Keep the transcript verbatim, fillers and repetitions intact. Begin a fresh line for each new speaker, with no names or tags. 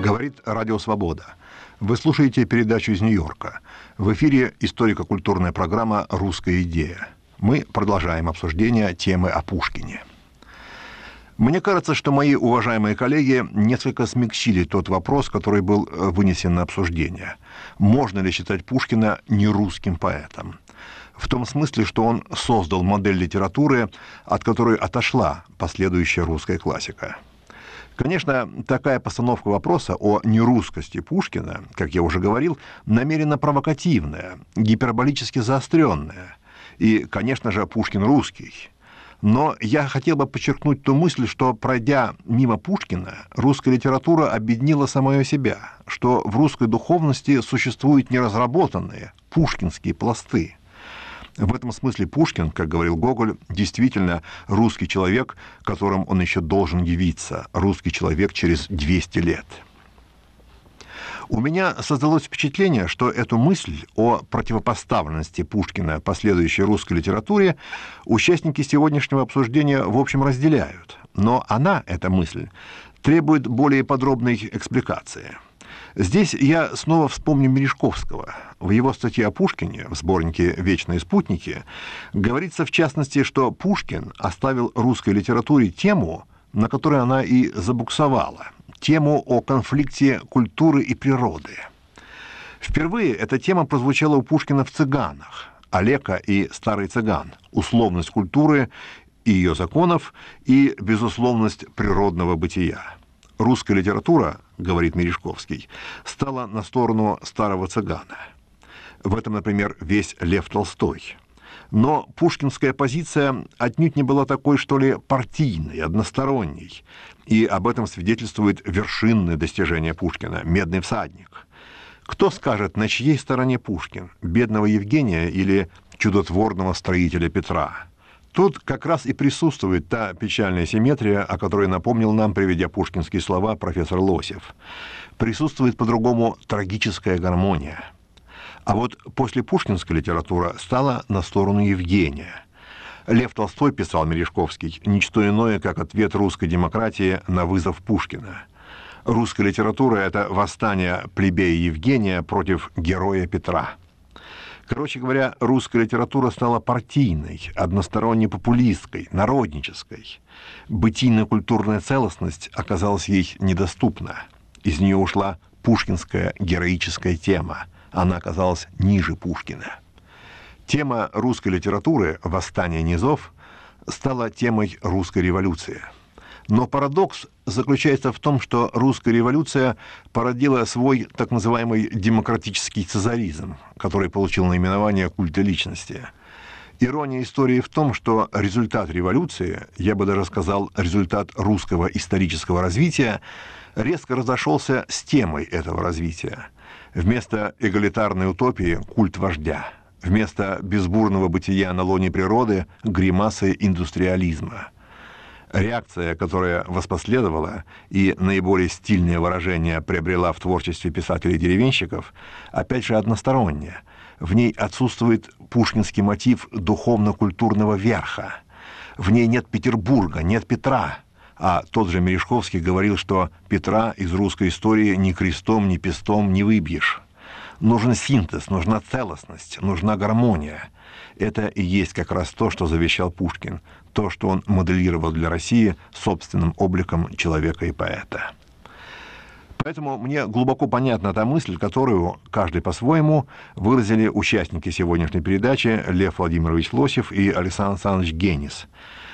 Говорит Радио Свобода. Вы слушаете передачу из Нью-Йорка. В эфире историко-культурная программа «Русская идея». Мы продолжаем обсуждение темы о Пушкине. Мне кажется, что мои уважаемые коллеги несколько смягчили тот вопрос, который был вынесен на обсуждение. Можно ли считать Пушкина нерусским поэтом? В том смысле, что он создал модель литературы, от которой отошла последующая русская классика. Конечно, такая постановка вопроса о нерусскости Пушкина, как я уже говорил, намеренно провокативная, гиперболически заостренная. И, конечно же, Пушкин русский. Но я хотел бы подчеркнуть ту мысль, что, пройдя мимо Пушкина, русская литература объединила самое себя, что в русской духовности существуют неразработанные пушкинские пласты. В этом смысле Пушкин, как говорил Гоголь, действительно русский человек, которым он еще должен явиться, русский человек через двести лет. У меня создалось впечатление, что эту мысль о противопоставленности Пушкина последующей русской литературе участники сегодняшнего обсуждения в общем разделяют. Но она, эта мысль, требует более подробной экспликации. Здесь я снова вспомню Мережковского. В его статье о Пушкине в сборнике «Вечные спутники» говорится в частности, что Пушкин оставил русской литературе тему, на которой она и забуксовала, тему о конфликте культуры и природы. Впервые эта тема прозвучала у Пушкина в «Цыганах», Олека и Старый цыган, условность культуры и ее законов и безусловность природного бытия. Русская литература, говорит Мережковский, стала на сторону старого цыгана. В этом, например, весь Лев Толстой. Но пушкинская позиция отнюдь не была такой, что ли, партийной, односторонней. И об этом свидетельствует вершинное достижение Пушкина — «Медный всадник». Кто скажет, на чьей стороне Пушкин? Бедного Евгения или чудотворного строителя Петра? Тут как раз и присутствует та печальная симметрия, о которой напомнил нам, приведя пушкинские слова, профессор Лосев. Присутствует по-другому трагическая гармония. А вот после пушкинская литература стала на сторону Евгения. Лев Толстой, писал Мережковский, ничто иное, как ответ русской демократии на вызов Пушкина. Русская литература — это восстание плебея Евгения против героя Петра. Короче говоря, русская литература стала партийной, односторонне популистской, народнической. Бытийно-культурная целостность оказалась ей недоступна. Из нее ушла пушкинская героическая тема. Она оказалась ниже Пушкина. Тема русской литературы «Восстание низов» стала темой русской революции. Но парадокс заключается в том, что русская революция породила свой так называемый демократический цезаризм, который получил наименование культа личности. Ирония истории в том, что результат революции, я бы даже сказал, результат русского исторического развития, резко разошелся с темой этого развития. Вместо эгалитарной утопии — культ вождя. Вместо безбурного бытия на лоне природы — гримасы индустриализма. Реакция, которая воспоследовала и наиболее стильное выражение приобрела в творчестве писателей-деревенщиков, опять же односторонняя. В ней отсутствует пушкинский мотив духовно-культурного верха. В ней нет Петербурга, нет Петра. А тот же Мережковский говорил, что Петра из русской истории ни крестом, ни пестом не выбьешь. Нужен синтез, нужна целостность, нужна гармония. Это и есть как раз то, что завещал Пушкин, то, что он моделировал для России собственным обликом человека и поэта. Поэтому мне глубоко понятна та мысль, которую каждый по-своему выразили участники сегодняшней передачи Лев Владимирович Лосев и Александр Александрович Генис.